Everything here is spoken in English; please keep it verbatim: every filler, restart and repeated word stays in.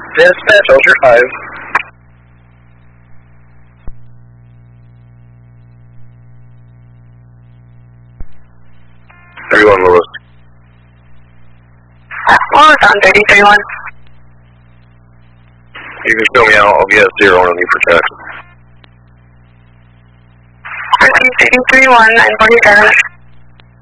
Dispatch, Ultra five. thirty-one Lewis. Lewis on thirty, thirty-one. You can show me out, I'll be at zero on you for check. thirty, thirty, thirty-one, nine forty-seven.